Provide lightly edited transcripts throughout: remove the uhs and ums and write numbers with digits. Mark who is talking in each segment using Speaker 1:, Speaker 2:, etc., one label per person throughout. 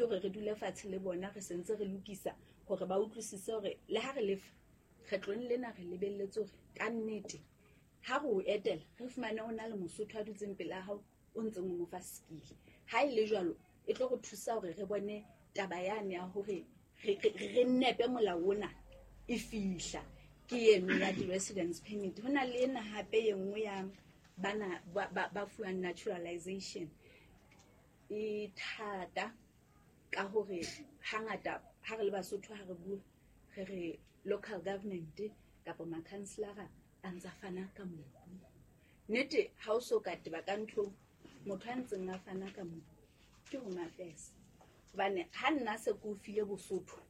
Speaker 1: hore re dule fatshe le bona re sentse re lokisa hore ba utlwisise hore le ha re lefa kgetlong lena re lebelletse hore ka nnete ha go etela re fumane o na le Mosotho a dutseng pela hao o ntseng o mo fa skill ha ile jwalo e tlo go thusa hore re bone taba yane ya hore re nepe molao ona e fihla ke eno ya di-residence permit. Ho na le ena hape e nngwe ya bana ba fuwang naturalization e thata ka hore hangata ha re le Basotho ha re bua re local government kapa makhanselara a ntsa fana ka mobu. Nnete ha o so ka teba ka ntho motho a ntseng a fana ka mobu ke Home Affairs hobane ha nna se ko file Bosotho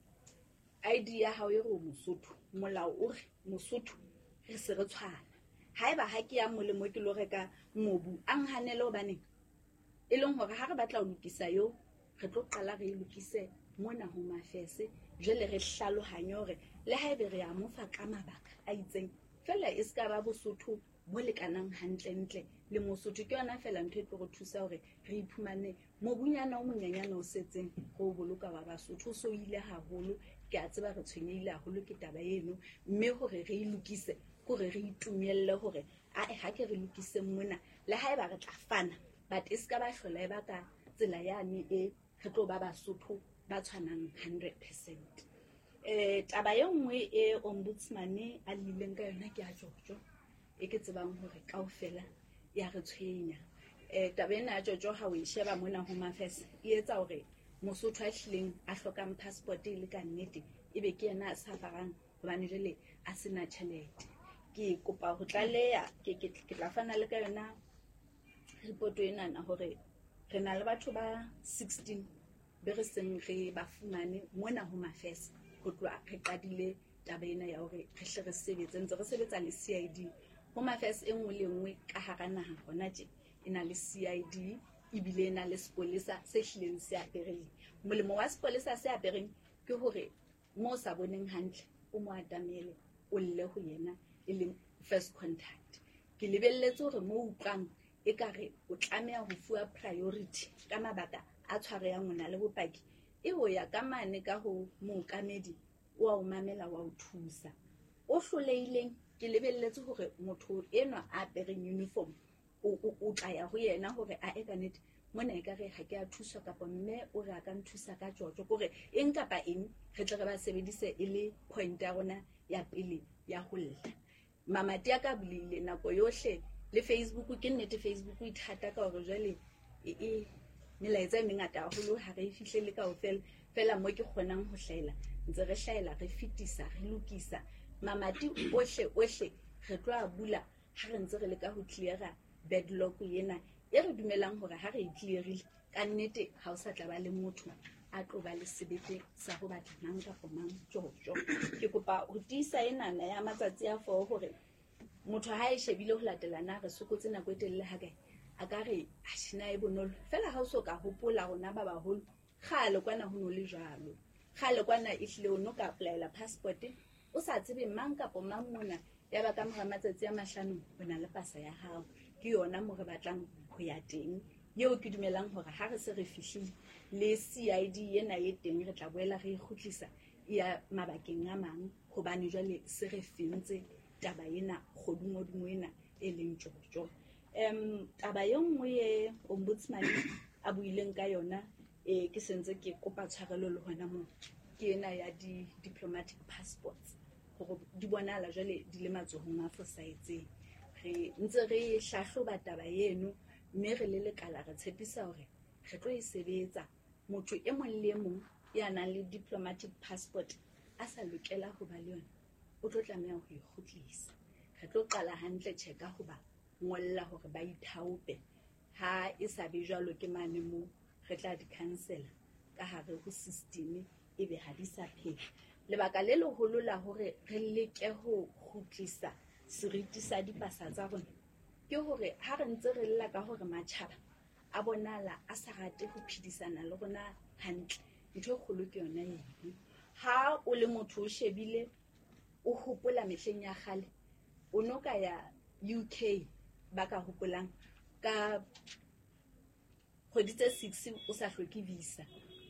Speaker 1: ID ya hao e re o Mosotho molao o re Mosotho re se re tshwana haeba ha ke ya molemo ke lo reka mobu a nghanele hobane e leng hore ha re batla ho lokisa yo re tlo qala re lokise mona Home Affairs jwale re hlalohanye hore le haebe re a mofa ka mabaka a itseng fela e ska ba Bosotho bo lekanang hantle le Mosotho ke yona fela ntho e tlo go thusa hore re iphumane mobunyana o monyanyana o setseng go boloka ba Basotho so ile haholo ke a tseba re tshwenyehile haholo ke taba eno mme hore re ilokise hore re itumelle hore ha ke re lokise mona le haeba re tla fana but iska ba hlola e ba ka tsela yane e re tlo ba Basotho ba tshwanang 100%. Taba e nngwe e ombudsman a lileng ka yona ke a Jojo e ke tsebang hore kaofela ya re tshwenya. Taba ena ya Jojo ha o e sheba mona Home Affairs e etsa hore Mosotho a hlileng a hlokang passport e le ka nnete ebe ke yena a safarang hobane jwale a sena tjhelete. Ke kopa ho tlaleha ke tla fana le ka yona report ena na hore re na le batho ba 16 be re seng re ba fumane mona Home Affairs ho tloha re qadile taba ena ya hore re hle re sebetse ntse re sebetsa le CID. Home Affairs e nngwe le nngwe ka hara naha hona tje e na le CID ebile e na le sepolesa se hlileng se apereng. Molemo wa sepolesa se apereng ke hore mo sa boneng hantle o mo atamele o lle ho yena e leng first contact. Ke lebelletse hore mo utlwang e kare o tlameha ho fuwa priority ka mabaka a tshwarehang ona le bopaki e ho ya ka mane ka ho mookamedi wa o mamela wa o thusa o hlolehileng. Ke lebelletse hore motho enwa a apereng uniform o tla ya ho yena hore a eka nnete mona e kare ha ke a thuswa kapa mme o re a ka nthusa ka Jojo kore eng kapa eng re tle re ba sebedise e le point ya rona ya pele ya ho lla. Mamati a ka bulile nako yohle le Facebook ke nnete Facebook e thata ka hore jwale e melaetsa e mengata haholo ha re fihlele kaofela fela mo ke kgonang ho hlahela ntse re hlahela re fitisa re lokisa mamati ohle re tlo a bula ha re ntse re leka ho cleara bedlock ena e re dumelang hore ha re e clearile ka nnete ha o sa tla ba le motho a tlo ba le sebete sa ho batla nang ka pomang Jojo. Ke kopa ho tiisa ena na ya matsatsi a 4 hore motho ha e shebile ho latelana re sokotse nako e telele ha kae a ka re a shina e bonolo fela ha o so ka hopola rona ba baholo kgale kwana ho no le jalo kgale kwana e hlile o no ka applyela passport o sa tsebe mang kapa mang mona ya ba ka mora matsatsi a 5 o na le pasa ya hao ke yona mo re batlang ho ya teng yeo ke dumelang hore ha re se re fihlile le CID ena e teng re tla boela re ikhutlisa ya mabakeng a mang hobane jwale se re fentse taba ena kgodumodumo ena e leng Jojo. Taba e nngwe e ombudsman a buileng ka yona ke sentse ke kopa tshwarelo le hona mo ke ena ya diplomatic passports hore di bonala jwale di le matsohong a fosahetseng. Re ntse re hlahloba taba eno mme re le lekala re tshepisa hore re tlo e sebetsa. Motho e mong le mong ya nang le diplomatic passport a sa lokela ho ba le yona o tlo tlameha ho ikhutlisa. Re tlo qala hantle checka ho ba ngolla hore ba ithaope ha e sa be jwalo ke mane mo re tla di cancel ka hare ho system ebe ha di sa phela. Lebaka le leholo la hore re leke ho khutlisa seriti sa dipasa tsa rona ke hore ha re ntse re lla ka hore matjhaba a bonala a sa rate ho phedisana le rona hantle ntho e kgolo ke yona eno. Ha o le motho o shebile o hopola mehleng ya kgale o no ka ya UK ba ka hopolang ka kgwedi tse 6 o sa hloke visa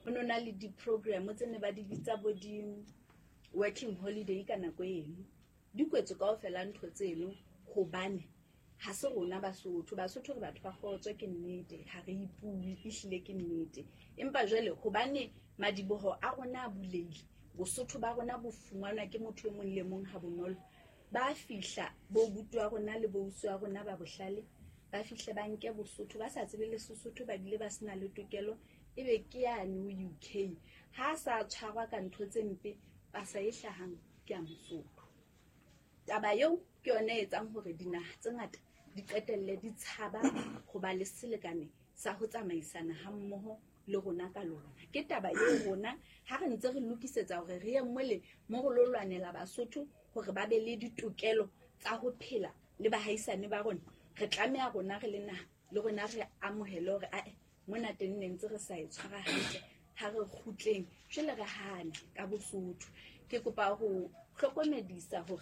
Speaker 1: ho nona le di-program tse ne ba di bitsa bo di-working holiday ka nako eno. Di kwetse kaofela ntho tseno hobane ha se rona Basotho re batho ba kgotswe ke nnete, ha re ipui ehlile ke nnete. Empa jwale hobane madiboho a rona a buleile, Bosotho ba rona bo fungwana ke motho e mong le mong ha bonolo, ba fihla bo butu wa rona le bo usu wa rona ba bohlale, ba fihle ba nke Bosotho ba sa tsebe le Sesotho, ba bile ba sena le tokelo, ebe ke yane ho UK ha sa tshwarwa ka ntho tse mpe, ba sa e hlahang ke a Mosotho. Taba eo ke yona e etsang hore dinaha tse ngata di qetelle di tshaba ho ba le selekane sa ho tsamaisana ha mmoho le rona ka lona. Ke taba eo rona ha re ntse re lokisetsa hore re ye mmole mo go lo lwanela Basotho hore ba be le ditokelo tsa ho phela le bahaisane ba rona, re tlameha rona re le naha le rona re amohele hore mona teng ne ntse re sa e tshwara hantle, ha re kgutleng jwale re hane ka Bosotho. Ke kopa ho hlokomedisa hore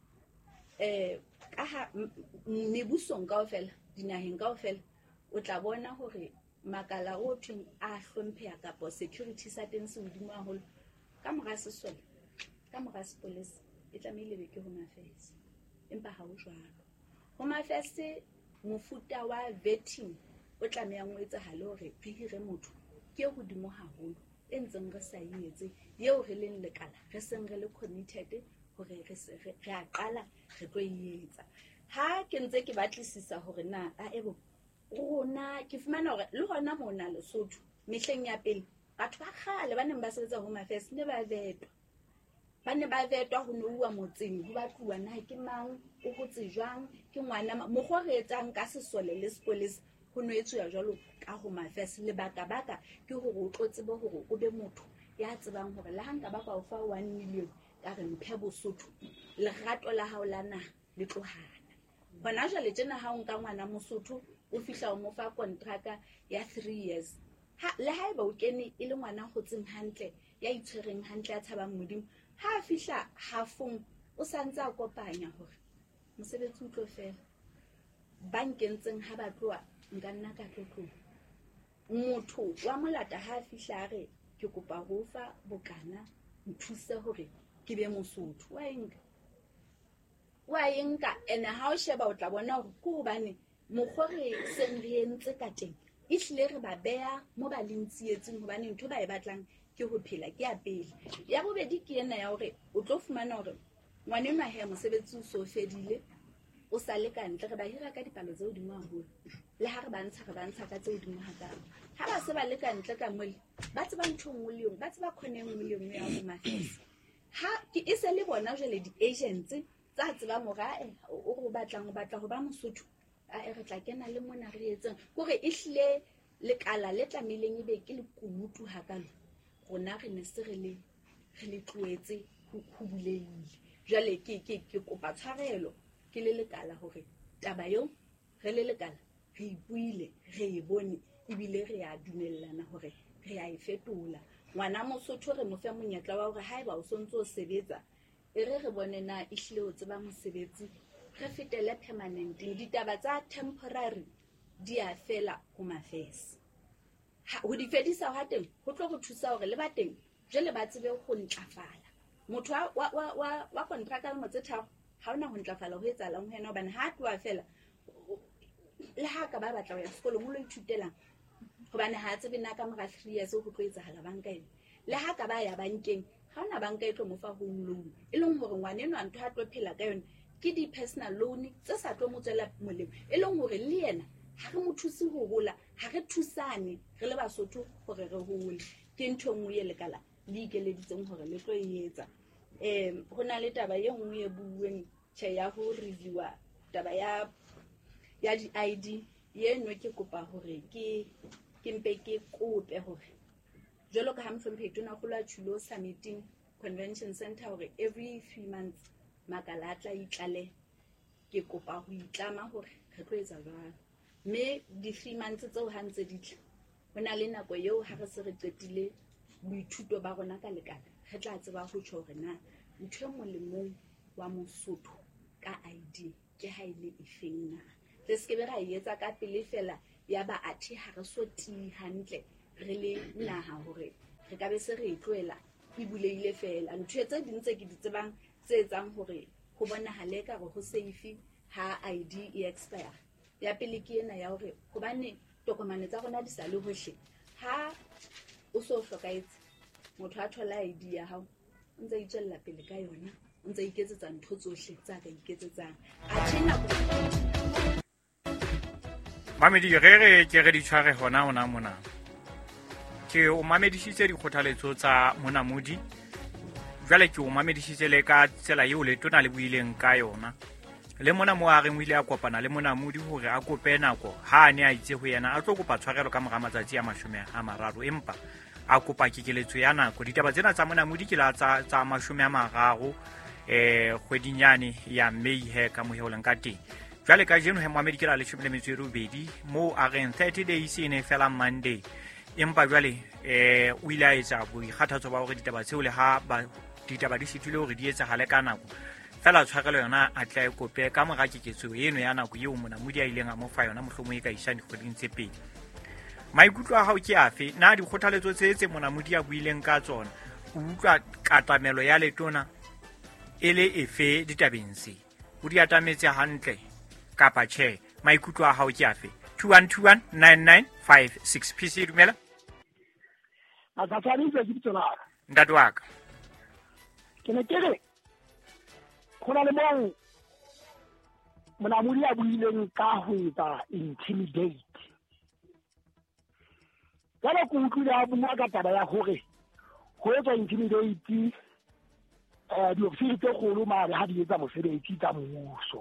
Speaker 1: ka ha mebusong kaofela, dinaheng kaofela, o tla bona hore makala o thweng a hlompheha kapa security sa teng se hodimo haholo, ka mora sesole, ka mora sepolesa, e tlamehile be ke Home Affairs. Empa ha o jwalo. Home Affairs mofuta wa vetting o tlamehang o etsahale hore re hire motho ke hodimo haholo, e ntseng re sa etse eo re leng lekala re seng re le committed hore re a qala re tlo etsa. Ha ke ntse ke batlisisa hore na ebo rona ke fumana hore le hona mona Lesotho mehleng ya pele batho ba kgale ba neng ba sebetsa Home Affairs ne ba vetwa, ba ne ba vetwa ho nouwa motseng ho batluwa na ke mang, o hotse jwang, ke ngwana mokgwa re etsang ka sesole le sepolesa ho no etsuwa jwalo ka Home Affairs. Lebaka ke hore o tlo tsebe hore o be motho ya tsebang hore le hanka ba ka o fa 1 million ka re mphe Bosotho, lerato la hao la naha le tlohana. Bona jwale tjena ha o nka ngwana Mosotho o fihla o mo fa kontraka ya 3 years, le haeba o kene e le ngwana hotseng hantle, ya itshwereng hantle, ya tshabang Modimo, ha fihla hafong o santse a kopanya hore mosebetsi o tlo fela, ba nkentseng ha ba tloa nka nna ka tlotlong. Motho wa molata ha fihla a re ke kopa ho fa bokana nthuse hore ke be Mosotho, wa enka ene ha o sheba o tla bona hore ke hobane mokgwa re seng re entse ka teng ehlile re ba beha mo ba leng tsietsing, hobane ntho ba e batlang ke ho phela ke ya pele. Ya bobedi ke ena ya hore o tlo fumana hore ngwanenwa he mosebetsi o so fedile, o sa le ka ntle, re ba hira ka dipalo tse hodimo haholo, le ha re ba ntsha ka tse hodimo hakalo. Ha ba se ba le ka ntle ka mole, ba tseba ntho nngwe le yong, ba tseba khone nngwe le yong ya Home Affairs. Ha ke e se le bona jwale di-agents tsa tseba morae o batla ho ba Mosotho, re tla kena le mona re etseng hore ehlile lekala le tlameileng ebe ke le kunutu hakalo, rona re ne se re le tloetse ho buleile. Jwale ke kopa tshwarelo ke le lekala hore taba eo re le lekala re ipuile, re e bone, ebile re a dumellana hore re a e fetola. Ngwana Mosotho re mo fe monyetla wa hore haeba o sontso o sebetsa, re bone na ehlile o tseba mosebetsi, re fetele permanent. Ditaba tsa temporary di a fela Home Affairs. Ho di fedisa ha teng ho tlo go thusa hore le ba teng jwale ba tsebe go ntlafala. Motho wa contractor mo tse tharo ha ona ho ntlafala ho etsalang ho yena, hobane ha tloa fela le ha ka ba batla ho ya sekolong o lo ithutelang, hobane ha tsebe na ka mora 3 years ho tlo etsahala banka ena. Le ha ka ba ya bankeng ha ona banka e tlo mo fa home loan, e leng hore ngwanenwa ntho ha tlo phela ka yona ke di personal loan tse sa tlo mo tswela molemo, e leng hore le yena ha re mo thuse ho hola, ha re thusane re le Basotho hore re hole. Ke ntho nngwe e lekala le ikeleditseng hore le tlo e etsa. Ho na le taba e nngwe e buweng tjhe ya ho reviewa taba ya di-ID eno. Ke kopa hore ke mpe ke kope hore jwalo ka ha Mhlomphehi Tona Kgolo a tshilo submitting convention center hore every 3 months makala a tla itlale, ke kopa ho itlama hore re tlo etsa jwalo. Mme di-3 months tseo ha ntse di tla, ho na le nako eo ha re se re qetile boithuto ba rona ka lekala, re tla tseba ho tjho hore na ntho e molemong wa Mosotho ka ID ke ha ile e feng na. Re se ke be ra etsa ka pele fela ya ba athe ha re so ti hantle re le naha hore re ka be se re tloela e buleile fela. Ntho tse ding tse ke di tsebang tse etsang hore ho bonahale ka re ho safe ha ID e expire. Ya pele ke ena ya hore hobane tokomane tsa rona di sa le hohle, ha o so hlokaetse motho a thola ID ya hao o ntse itjella pele ka yona, o ntse iketsetsa ntho tsohle tsa ka iketsetsang a tshena
Speaker 2: Mamedi re ke re di tshware hona mona ke o mamedisitse dikgothaletso tsa monamodi jwale ke o mamedisitse le ka tsela eo le tona le buileng ka yona le mona mo a reng o ile a kopana le monamodi hore a kope nako ha ne a itse ho yena a tlo kopa tshwarelo ka mora matsatsi a 30 empa a kopa kekeletso ya nako. Ditaba tsena tsa monamodi ke la tsa 30 kgwedinyane ya Mei he ka moheoleng ka teng. Jwale ka jeno he Mohammed ke la le 12 mo a reng 30 days ne fela Monday empa jwale o ile a etsa boikgathatso ba hore ditaba tseo le ha ditaba di sitile hore di etsa hale ka nako fela tshwarelo yona a tla e kope ka mora keketso eno ya nako eo monamodi a ileng a mo fa yona mohlomo e ka isang dikgweding tse pedi. Maikutlo a hao ke afe na dikgothaletso tse monamodi a buileng ka tsona o utlwa katamelo ya letona ele efe ditabeng se o di atametse hantle kapa tjhe? Maikutlo a hao ke afe? 21219956 PC dumela
Speaker 3: Atsatsabitse ke tsona
Speaker 2: ntate wa ka
Speaker 3: ke ne ke re khona le mong monamodi a buileng ka ho etsa intimidate jalo ke utlwile a bua ka taba ya hore ho etsa intimidate diofisiri tse kgolo mare ha di etsa mosebetsi tsa mmuso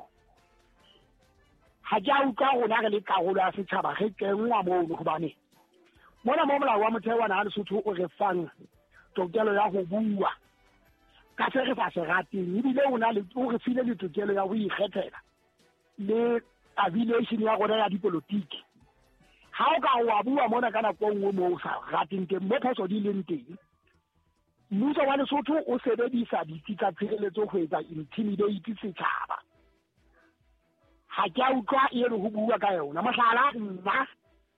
Speaker 3: ha ke a utlwa rona re le karolo ya setjhaba re kenngwa moo hobane mona mo molao wa motheo wa naha Lesotho o re fang tokelo ya ho bua ka se re sa se rateng ebile o re file le tokelo ya ho ikgethela le affiliation ya rona ya dipolotiki. Ha o ka wa bua mona ka nako nngwe mo sa rateng teng mo phoso di leng teng, mmuso wa Lesotho o sebedisa ditsi-tsa tshireletso ho etsa intimidate setjhaba. Ha ke a utlwa e re ho bua ka yona mohlala nna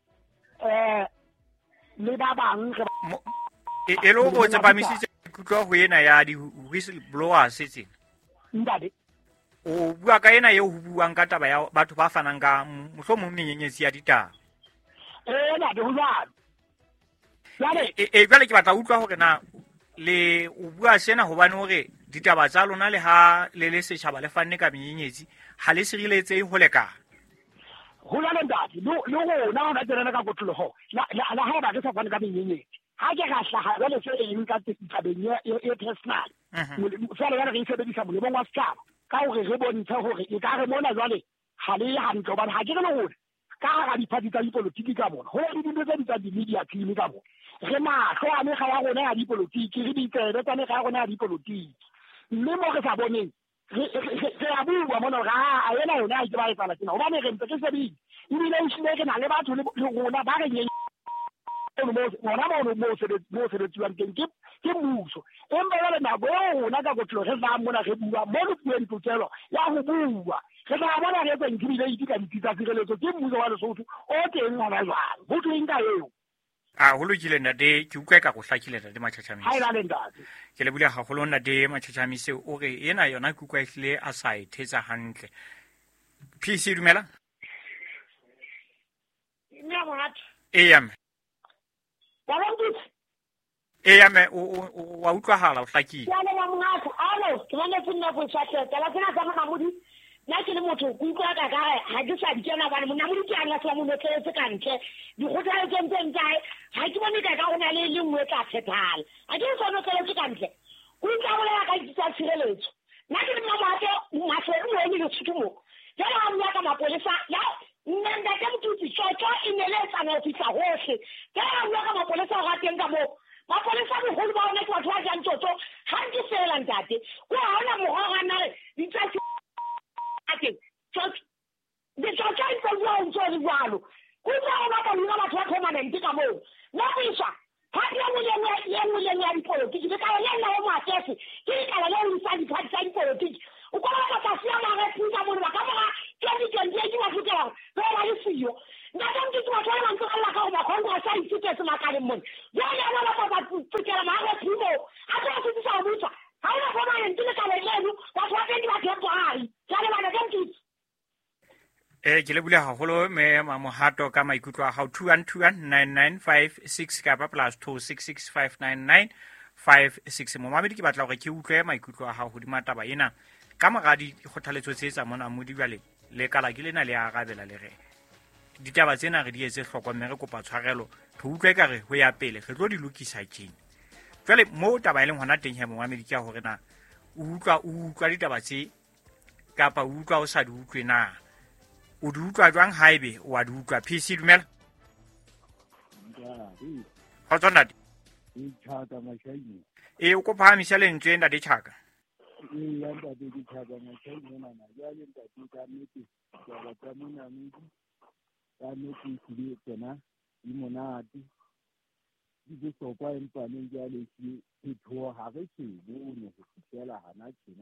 Speaker 3: le ba bang
Speaker 2: e lo go tsepamisitse kutlo ho ena ya di whistleblowers tse
Speaker 3: ndade
Speaker 2: o bua ka ena eo ho buang ka taba ya batho ba fanang ka mohlomong menyenyetsi ya ditaba
Speaker 3: ntate ho jwalo
Speaker 2: jwale ke batla utlwa hore na le o bua sena hobane hore ditaba tsa lona le ha le setjhaba le fanne ka menyenyetsi ha le siriletse ho lekana
Speaker 3: ho la ndati lo na hona tsena ka kotloloho la ha ba ke sa fane ka menyenyetsi ha ke ga hlaha le se eng ka tabeng e personal fela ya re sebedisa mo le bongwa setjhaba ka hore re bontshe hore e ka re mona jwale ha le hantle hobane ha ke re hore ka ga diphatsi tsa dipolotiki ka mona ho le dintho tse di tsa di-media team ka mona re mahlo a mekga ya rona ya dipolotiki re ditsebe tsa mekga ya rona ya dipolotiki mme mo re sa boneng re a bua mona hore a ena yona ha ke ba etsala tjena hobane re ntse ke sebedi ebile e hlile ke na le batho le rona ba re mo sebetsiwang teng ke mmuso empa jwale nako eo rona ka kotlolo re tlang mona re bua mo le fuweng tokelo ya ho bua re tla bona re etsa intimidate ka ditsi tsa tshireletso ke mmuso wa Lesotho o teng hona jwalo ho thweng ka eo
Speaker 2: ho lokile ntate ke utlwa ka go hlakile ntate Matjhatjhamise
Speaker 3: ha ila le ntate
Speaker 2: ke le bule haholo ntate Matjhatjhamise o re ena yona ke utlwa ehlile a sa ethetsa hantle PC dumela
Speaker 3: nna motho
Speaker 2: am ame wa utlwahala o hlakile
Speaker 3: ya le mongata alo ke bona tsena go tshatsa la tsena tsa monamodi nna ke le motho go utlwa ka ha ke sa dikena bana monamodi ke anga tsa mo tletse ka ntle di gotla tse nteng tsae ha ke bone ka ona le nngwe tla phethala a ke sona tletse ka ntle o tla bolela ka ditsa tshireletso nna ke le mamato mafero o ne le tshutumo ya la mwa ka mapolesa ya nna ke motutsi tsoto ineletsa na ofisa hohle ya la mwa ka mapolesa ga teng ka mo mapolesa mo go ba ona ke batho ba jang tsotso ha ke fela ntate go ha ona mogora na ditsa ake tsotso di tsotso e tsa go ntso le jalo go tla ba ka nna batho ba permanent ka mo na go isa ha ke mo le ya dipolitiki ke ka le nna mo atese ke ka le le sa dipolitiki o kwa ba ka sia ma re puta mo ba ka ba ke di ke ndi wa futela ba le siyo nda ka ntse twa twa ntse ka la ka ba congress a itse se makale mo ya ya ba ba
Speaker 2: ke le bule haholo me mohato ka maikutlo a hao 21219956 ka plus 26659956 Momamedi ke batla hore ke utlwe maikutlo a hao hodima taba ena ka mogadi kgothaletso tsetsa mona mo di bjale le kala ke lena le arabela le re ditaba tsena re di etse hlokomere re kopa tshwarelo re utlwe ka re ho ya pele re tlo di lokisa tjena jwale mo taba ile hona teng he Momamedi ke a hore na utlwa ditaba tse kapa utlwa o sa di utlwe na o di utlwa jwang haebe o a di utlwa PC dumela Hotsona
Speaker 4: Chaka mashaini.
Speaker 2: o ko phamisa lentswe nda di chaka
Speaker 4: Ya nda di chaka mashaini na yale nda di ka miti ya ka mona miti. Ka miti kile tena di monati. Di so kwa empane jale ki itho ha re se bone go fitela hana tshena.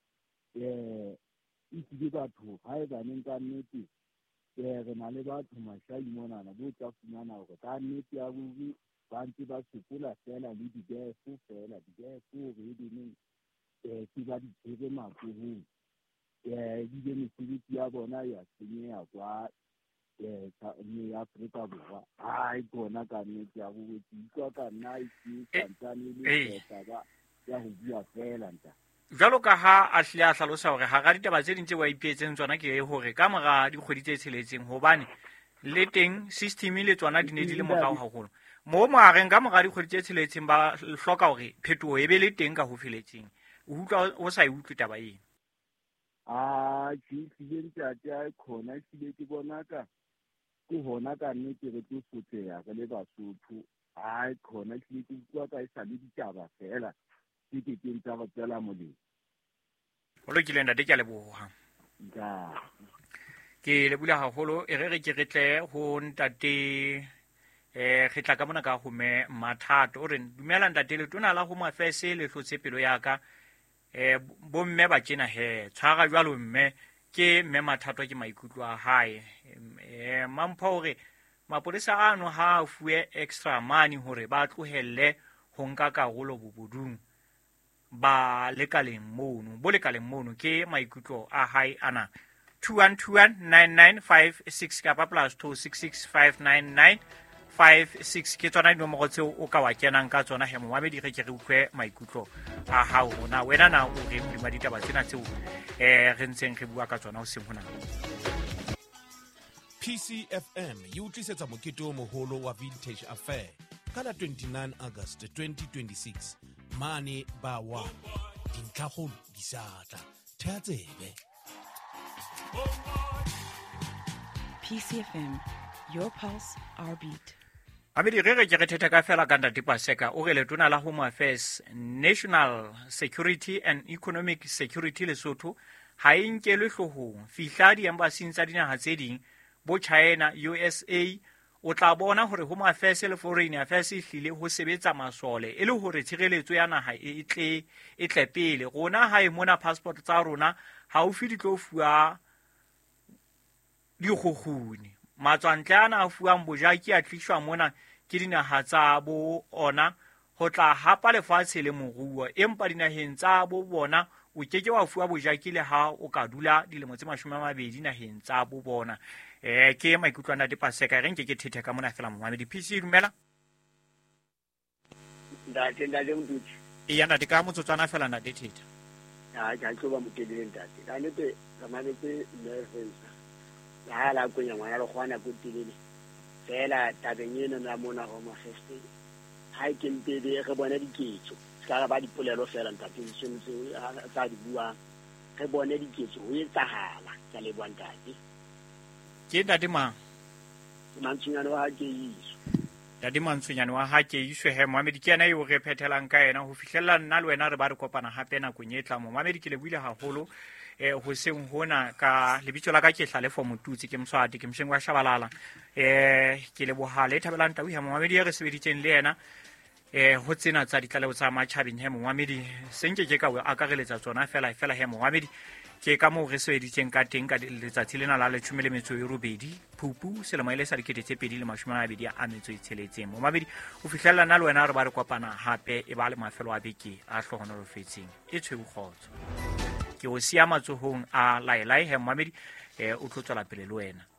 Speaker 4: Itse batho ha e baneng ka miti re na le batho mashaini mona na bo tsa fumana go ka miti ya bubi ba ntse ba sekola fela le digefu fela digefu re dineng ke ba di tsebe matsohong di le mesebetsi ya bona ya senyeha kwa ne ya Afrika Borwa ai bona ka nnete ya go utlwa ka nna ke santsane le taba ya go bua fela nta
Speaker 2: jalo ka ha a hle a hlalosa hore ha ga ditaba tse dintse wa ipietseng tsona ke hore ka moga dikgwedi tse tsheletseng hobane le teng system le tsona di ne di le morao haholo mo moareng ka moga dikgwedi tse tsheletseng ba hloka hore phetoho e be le teng ka ho feletseng o utlwa o sa utlwe taba ena
Speaker 4: ke tlile ntate a khona tlile ke bona ka ke hona ka nnete re tlo sotleha re le Basotho ai khona tlile ke utlwa ka isa le ditaba fela ke tsa go tsela moleng
Speaker 2: ho lokile ntate ke a leboha ke le bula haholo e re ke retle ho ntate re tla ka mona ka go me mathato o re dumela ntate le tona la Home Affairs le hlotse pelo ya ka bo mme ba tsena he tshwara jwalo mme ke mme mathato ke maikutlo a hae mampha hore mapolesa ano ha fuwe extra money hore ba tlohelle ho nka karolo bobodung ba lekaleng mono ke maikutlo a hae ana 21219956 kapa plus 26659956 ke tsona dinomoro tseo o ka wa kenang ka tsona he Momamedi re ke re utlwe maikutlo a hao hona wena na o re modima ditaba tsena tseo re ntseng re bua ka tsona o seng hona
Speaker 5: PCFM e utlisetsa mokete o moholo wa Vintage Affair ka la 29 August 2026 mane ba wa dintlhagolo di satla thea tsebe
Speaker 6: PCFM, your pulse, our beat.
Speaker 2: Abedi re ke re thetha ka fela ka ntate Paseka o re le tona la Home Affairs National Security and Economic Security Lesotho ha e nkelwe hlohong fihla di embassy tsa dinaha tse ding bo China USA o tla bona hore Home Affairs le Foreign Affairs hlile ho sebetsa masole e le hore tshireletso ya naha e tle pele rona ha e mona passport tsa rona ha o fi ditlo fuwa dikgokguni matswantle ana a fuwang bojaki a tlishwa mona ke dinaha tsa bo ona ho tla hapa lefatshe le moruo empa dinaheng tsa bo bona o keke wa fuwa bojaki le ha o ka dula dilemo tse 20 naheng tsa bo bona ke maikutlwana di Paseka re nke ke thethe ka mona fela Momamedi PC dumela
Speaker 3: ntate mduti
Speaker 2: ya ntate ka motsotswana fela ntate thetha
Speaker 3: ja tloba motelele ntate ka nete zamanetse nervous la la go nyangwa le gona go telele fela tabeng eno na mona Home Affairs ha ke mpele re bona diketso ska ba dipolelo fela ntate tshentse tsa di bua re bone diketso ho etsahala ka le bwantate
Speaker 2: ke ntate mang
Speaker 3: mantshunyana wa ke iso
Speaker 2: ntate mantshunyana wa ha ke iso he Momamedi ke yena yo re phethelang ka yena ho fihlella nna le wena re ba re kopana hape na go nyetla Momamedi ke le buile haholo ho seng hona ka lebitso la ka ke hla le for motutsi ke Mswati ke msheng wa Shabalala ke le bohale thabelang tawi ha Momamedi re sebeditseng le yena ho tsena tsa ditlaleo tsa matjhabeng he Momamedi senke ke ka o akareletsa tsona fela he Momamedi ke ka mo re sebeditseng ka teng ka letsatsi lena la 18 Phupu selemo ile sa 2026 Momamedi o fihlella nna le wena re ba re kopana hape e ba le mafelo a beke a hlohonolofetseng e tshweu khotso ke o sia matsohong a laelae he mmamedi o tlo tswela pele le wena.